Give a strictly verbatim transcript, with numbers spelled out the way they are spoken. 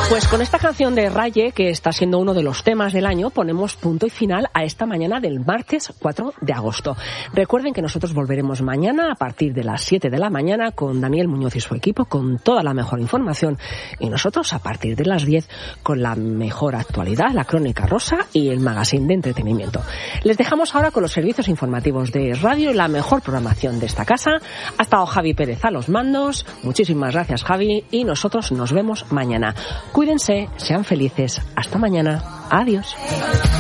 Pues con esta canción de Raye, que está siendo uno de los temas del año, ponemos punto y final a esta mañana del martes cuatro de agosto. Recuerden que nosotros volveremos mañana a partir de las siete de la mañana con Daniel Muñoz y su equipo con toda la mejor información, y nosotros a partir de las diez con la mejor actualidad, la Crónica Rosa y el magazine de entretenimiento. Les dejamos ahora con los servicios informativos de radio y la mejor programación de esta casa. Ha estado Javi Pérez a los mandos. Muchísimas gracias, Javi, y nosotros nos vemos mañana. Cuídense, sean felices. Hasta mañana. Adiós.